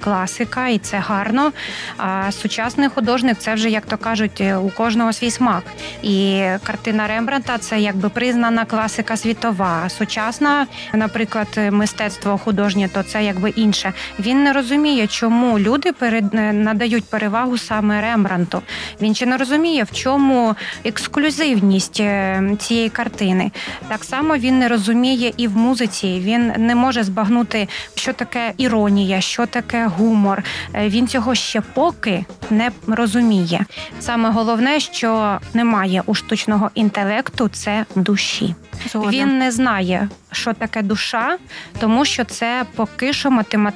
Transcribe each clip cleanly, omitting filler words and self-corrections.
класика, і це гарно. А сучасний художник – це вже, як то кажуть, у кожного свій смак. І картина Рембрандта – це якби признана класика світова. А сучасна, наприклад, мистецтво художнє, то це якби інше. Він не розуміє, чому люди надають перевагу саме Рембрандту. Він ще не розуміє, в чому ексклюзивність цієї картини. Так само він не розуміє і в музиці. Він не може збагнути, що таке іронія, що таке гумор. Він цього ще поки не розуміє. Саме головне, що немає у штучного інтелекту – це душі. Згодна. Він не знає, що таке душа, тому що це поки що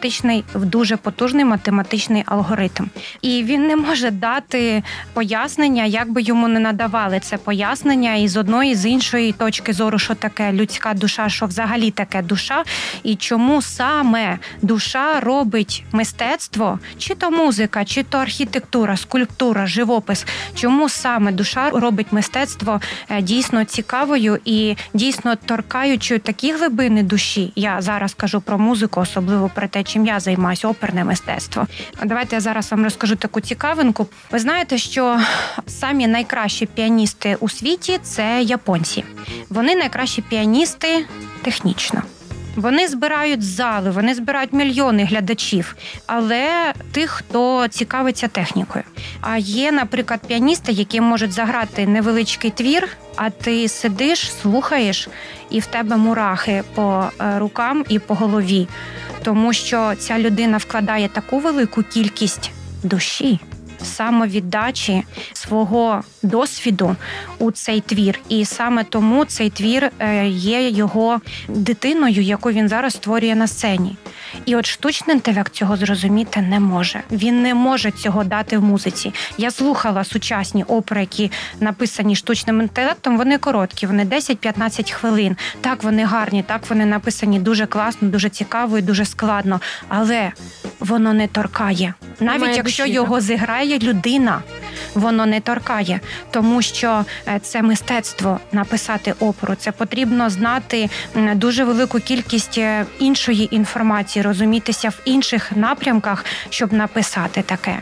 дуже потужний математичний алгоритм. І він не може дати пояснення, як би йому не надавали це пояснення і з одної, і з іншої точки зору, що таке людська душа, що взагалі таке душа, і чому саме душа робить мистецтво, чи то музика, чи то архітектура, скульптура, живопис, чому саме душа робить мистецтво дійсно цікавою і дійсно торкаючою такі глибини душі. Я зараз кажу про музику, особливо про те, чим я займаюся, оперне мистецтво. Давайте я зараз вам розкажу таку цікавинку. Ви знаєте, що самі найкращі піаністи у світі – це японці. Вони найкращі піаністи технічно. Вони збирають зали, вони збирають мільйони глядачів, але тих, хто цікавиться технікою. А є, наприклад, піаністи, які можуть заграти невеличкий твір, а ти сидиш, слухаєш, і в тебе мурахи по рукам і по голові. Тому що ця людина вкладає таку велику кількість душі, самовіддачі, свого досвіду у цей твір. І саме тому цей твір є його дитиною, яку він зараз створює на сцені. І от штучний інтелект цього зрозуміти не може. Він не може цього дати в музиці. Я слухала сучасні опери, які написані штучним інтелектом, вони короткі, вони 10-15 хвилин. Так, вони гарні, так, вони написані дуже класно, дуже цікаво і дуже складно, але воно не торкає. Навіть якщо його зіграє людина, воно не торкає, тому що це мистецтво написати оперу. Це потрібно знати дуже велику кількість іншої інформації, розумітися в інших напрямках, щоб написати таке.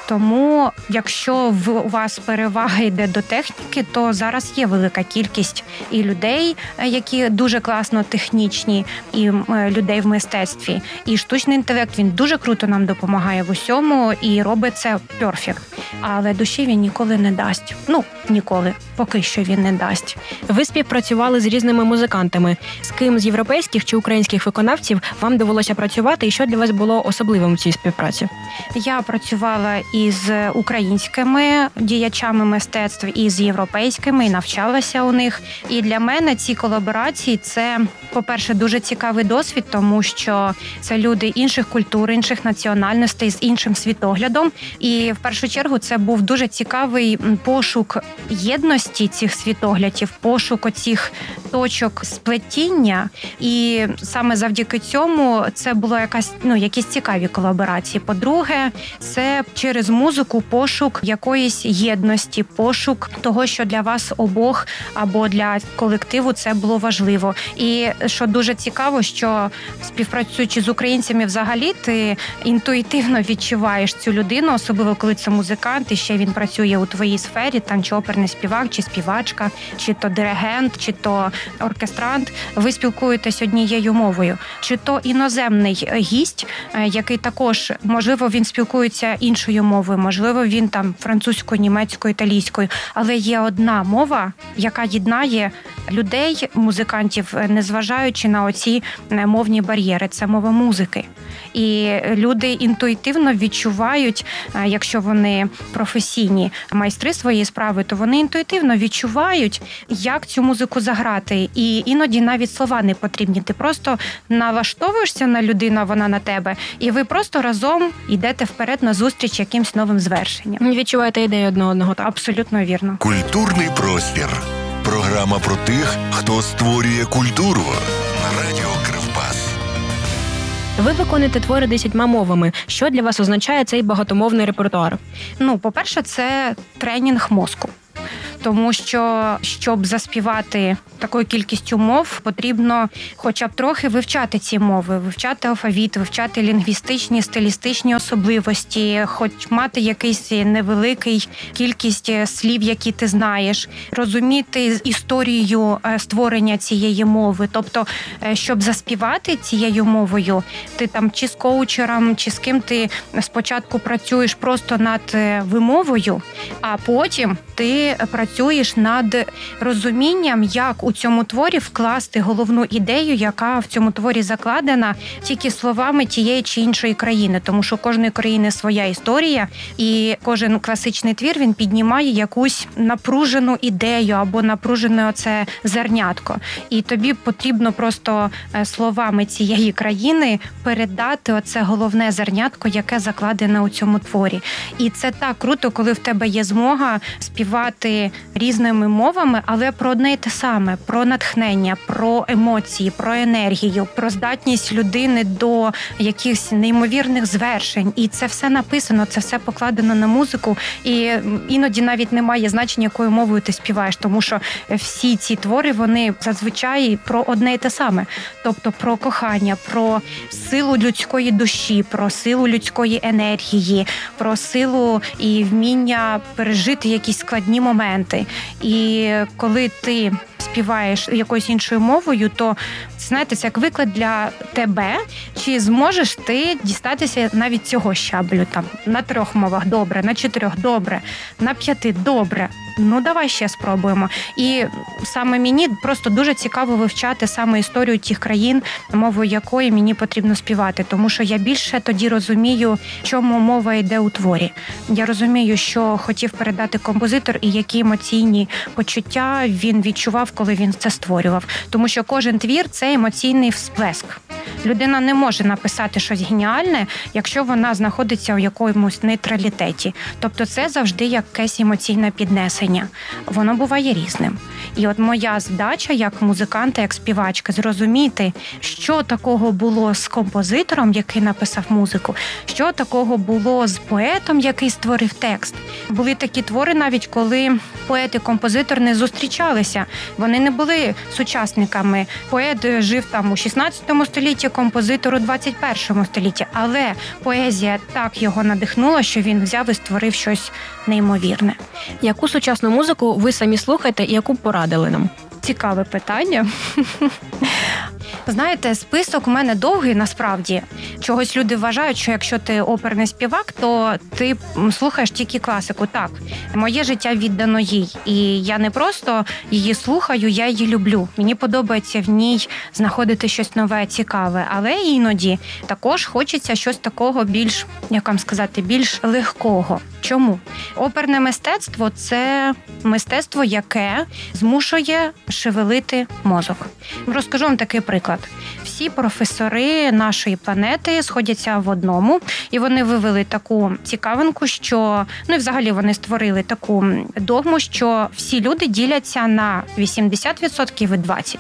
Тому, якщо у вас перевага йде до техніки, то зараз є велика кількість і людей, які дуже класно технічні, і людей в мистецтві. І штучний інтелект, він дуже круто нам допомагає в усьому і робить це перфект. Але душі він ніколи не дасть. Ніколи. Поки що він не дасть. Ви співпрацювали з різними музикантами. З ким з європейських чи українських виконавців вам довелося працювати, і що для вас було особливим в цій співпраці? Я працювала із українськими діячами мистецтв, і з європейськими, і навчалася у них. І для мене ці колаборації – це, по-перше, дуже цікавий досвід, тому що це люди інших культур, інших національностей, з іншим світоглядом. І в першу чергу це був дуже цікавий пошук єдності цих світоглядів, пошук оцих точок сплетіння. І саме завдяки цьому це було якісь цікаві колаборації. По-друге, це через музику пошук якоїсь єдності, пошук того, що для вас обох або для колективу це було важливо. І що дуже цікаво, що співпрацюючи з українцями взагалі, ти інтуїтивно відчуваєш цю людину, особливо коли це музикант, і ще він працює у твоїй сфері, там чи оперний співак, чи співачка, чи то диригент, чи то оркестрант. Ви спілкуєтесь однією мовою. Чи то іноземний гість, який також, можливо, він спілкується іншою мовою, можливо, він там французькою, німецькою, італійською, але є одна мова, яка єднає людей, музикантів, незважаючи на оці мовні бар'єри. Це мова музики. І люди інтуїтивно відчувають, якщо вони професійні майстри своєї справи, то вони інтуїтивно відчувають, як цю музику заграти. І іноді навіть слова не потрібні. Ти просто налаштовуєшся на людину, вона на тебе, і ви просто разом йдете вперед на зустріч якимсь новим звершенням. Відчуваєте ідею одного. Абсолютно вірно. Культурний простір. Програма про тих, хто створює культуру. На радіо Кривбас. Ви виконуєте твори 10 мовами. Що для вас означає цей багатомовний репертуар? По-перше, це тренінг мозку. Тому що, щоб заспівати такою кількістю мов, потрібно хоча б трохи вивчати ці мови, вивчати алфавіт, вивчати лінгвістичні, стилістичні особливості, хоч мати якийсь невеликий кількість слів, які ти знаєш, розуміти історію створення цієї мови. Тобто, щоб заспівати цією мовою, ти там чи з коучером, чи з ким ти спочатку працюєш просто над вимовою, а потім ти працюєш над розумінням, як у цьому творі вкласти головну ідею, яка в цьому творі закладена тільки словами тієї чи іншої країни. Тому що у кожної країни своя історія, і кожен класичний твір, він піднімає якусь напружену ідею або напружене оце зернятко. І тобі потрібно просто словами цієї країни передати оце головне зернятко, яке закладене у цьому творі. І це так круто, коли в тебе є змога співати різними мовами, але про одне й те саме, про натхнення, про емоції, про енергію, про здатність людини до якихось неймовірних звершень. І це все написано, це все покладено на музику, і іноді навіть немає значення, якою мовою ти співаєш, тому що всі ці твори, вони зазвичай про одне й те саме. Тобто про кохання, про силу людської душі, про силу людської енергії, про силу і вміння пережити якісь складні моменти. І коли ти співаєш якоюсь іншою мовою, то, знаєте, це як виклад для тебе, чи зможеш ти дістатися навіть цього щаблю, там, на 3 мовах добре, на 4 добре, на 5 добре. Ну, давай ще спробуємо. І саме мені просто дуже цікаво вивчати саме історію тих країн, мовою якої мені потрібно співати, тому що я більше тоді розумію, чому мова йде у творі. Я розумію, що хотів передати композитор і які емоційні почуття він відчував, коли він це створював. Тому що кожен твір – це емоційний всплеск. Людина не може написати щось геніальне, якщо вона знаходиться у якомусь нейтралітеті. Тобто це завжди якесь емоційне піднесення. Воно буває різним. І от моя задача як музиканта, як співачка, зрозуміти, що такого було з композитором, який написав музику, що такого було з поетом, який створив текст. Були такі твори навіть, коли поет і композитор не зустрічалися. Вони не були сучасниками. Поет жив там у 16 столітті, композитор у 21 столітті. Але поезія так його надихнула, що він взяв і створив щось неймовірне. Яку сучасну музику ви самі слухаєте і яку порадили нам? Цікаве питання. Знаєте, список у мене довгий, насправді. Чогось люди вважають, що якщо ти оперний співак, то ти слухаєш тільки класику. Так, моє життя віддано їй. І я не просто її слухаю, я її люблю. Мені подобається в ній знаходити щось нове, цікаве. Але іноді також хочеться щось такого більш, як вам сказати, більш легкого. Чому? Оперне мистецтво – це мистецтво, яке змушує шевелити мозок. Розкажу вам такий приклад. Всі професори нашої планети сходяться в одному, і вони вивели таку цікавинку, що, і взагалі вони створили таку догму, що всі люди діляться на 80% і 20%.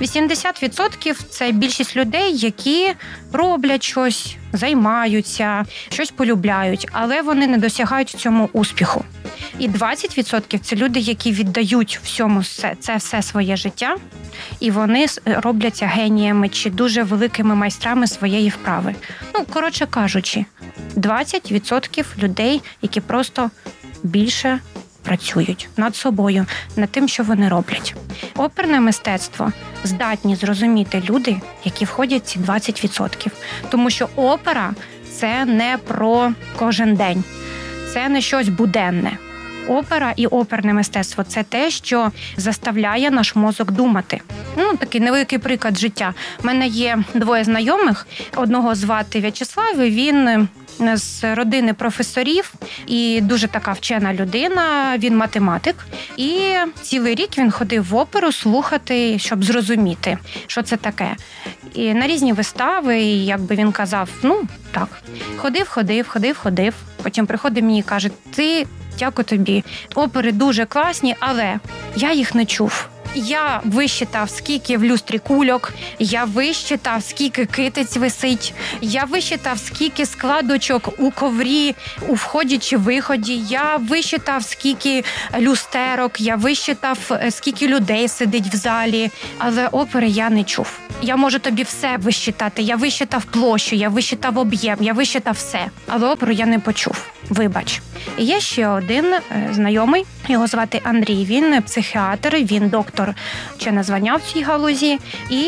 80% – це більшість людей, які роблять щось, займаються, щось полюбляють, але вони не досягають в цьому успіху. І 20% – це люди, які віддають всьому це все своє життя, і вони робляться геніями чи дуже великими майстрами своєї вправи. Коротше кажучи, 20% людей, які просто більше працюють над собою, над тим, що вони роблять. Оперне мистецтво здатні зрозуміти люди, які входять в ці 20%. Тому що опера – це не про кожен день, це не щось буденне. Опера і оперне мистецтво – це те, що заставляє наш мозок думати. Такий невеликий приклад життя. У мене є 2 знайомих. Одного звати В'ячеслав, і він з родини професорів і дуже така вчена людина, він математик. І цілий рік він ходив в оперу слухати, щоб зрозуміти, що це таке. І на різні вистави, і якби він казав, так. Ходив. Потім приходить мені і каже, дякую тобі, опери дуже класні, але я їх не чув. Я висчитав, скільки в люстрі кульок, я висчитав, скільки китиць висить, я висчитав, скільки складочок у коврі, у вході чи виході, я висчитав, скільки люстерок, я висчитав, скільки людей сидить в залі, але опери я не чув. Я можу тобі все висчитати, я висчитав площу, я висчитав об'єм, я висчитав все, але оперу я не почув. Вибач. І є ще один знайомий, його звати Андрій, він психіатр, він доктор чинне звання в цій галузі, і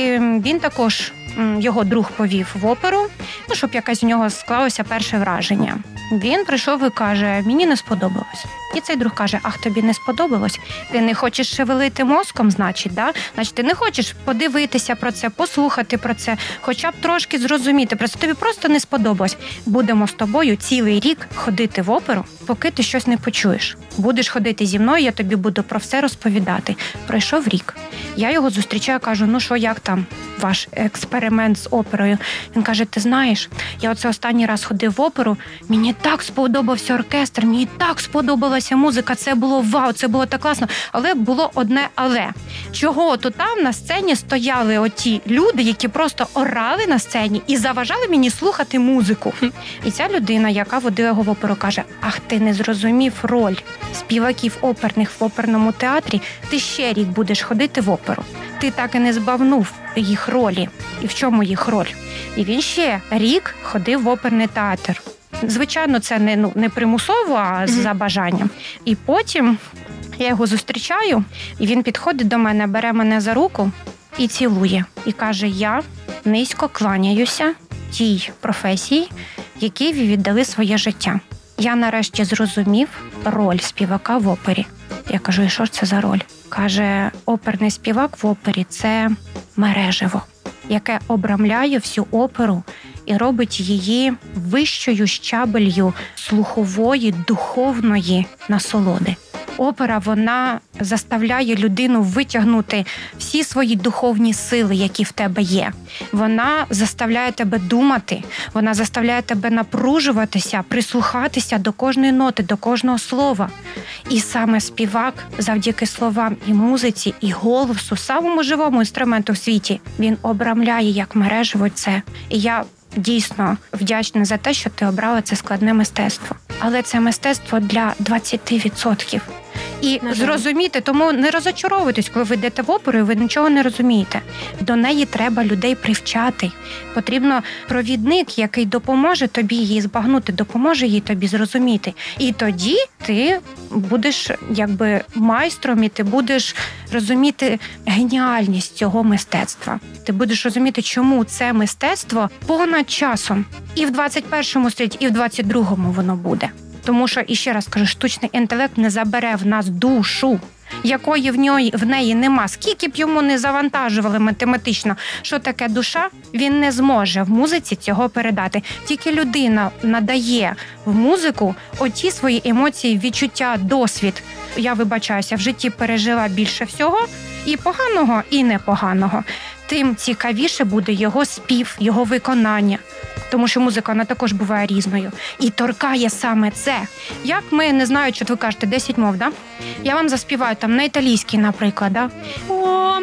він також, його друг повів в оперу, щоб якесь у нього склалося перше враження. Він прийшов і каже, мені не сподобалось. І цей друг каже, ах, тобі не сподобалось? Ти не хочеш шевелити мозком, значить, да? Значить, ти не хочеш подивитися про це, послухати про це, хоча б трошки зрозуміти про це. Тобі просто не сподобалось. Будемо з тобою цілий рік ходити в оперу, поки ти щось не почуєш. Будеш ходити зі мною, я тобі буду про все розповідати. Пройшов рік. Я його зустрічаю, кажу, ну що, як там ваш експеримент з оперою? Він каже, ти знаєш, я оце останній раз ходив в оперу, мені так сподобався оркестр, мені так сподобалася музика, це було вау, це було так класно. Але було одне але. Чого то там на сцені стояли оті люди, які просто орали на сцені і заважали мені слухати музику. І ця людина, яка водила його в оперу, каже, ах, ти не зрозумів роль співаків оперних в оперному театрі, ти ще рік будеш ходити в оперу. Ти так і не збагнув їх ролі. І в чому їх роль? І він ще рік ходив в оперний театр. Звичайно, це не примусово, а за бажанням. І потім я його зустрічаю, і він підходить до мене, бере мене за руку і цілує. І каже, я низько кланяюся тій професії, якій ви віддали своє життя. Я нарешті зрозумів роль співака в опері. Я кажу, і що ж це за роль? Каже, оперний співак в опері – це мережево, яке обрамляє всю оперу і робить її вищою щабелью слухової, духовної насолоди. Опера, вона заставляє людину витягнути всі свої духовні сили, які в тебе є. Вона заставляє тебе думати, вона заставляє тебе напружуватися, прислухатися до кожної ноти, до кожного слова. І саме співак, завдяки словам і музиці, і голосу, самому живому інструменту в світі, він обрамляє як мережево це. І я дійсно вдячна за те, що ти обрала це складне мистецтво. Але це мистецтво для 20%. І зрозуміти, тому не розочаровуйтесь, коли ви йдете в оперу і ви нічого не розумієте. До неї треба людей привчати. Потрібно провідник, який допоможе тобі її збагнути, допоможе їй тобі зрозуміти. І тоді ти будеш якби майстром, і ти будеш розуміти геніальність цього мистецтва. Ти будеш розуміти, чому це мистецтво понад часом. І в 21 столітті, і в 22-му воно буде. Тому що, і ще раз кажу, штучний інтелект не забере в нас душу, якої в неї нема. Скільки б йому не завантажували математично, що таке душа, він не зможе в музиці цього передати. Тільки людина надає в музику оті свої емоції, відчуття, досвід. Я вибачаюся, в житті пережила більше всього, і поганого, і непоганого. Тим цікавіше буде його спів, його виконання. Тому що музика, вона також буває різною. І торкає саме це. Як ми, не знаю, що ви кажете, 10 мов, да? Я вам заспіваю там на італійській, наприклад, да?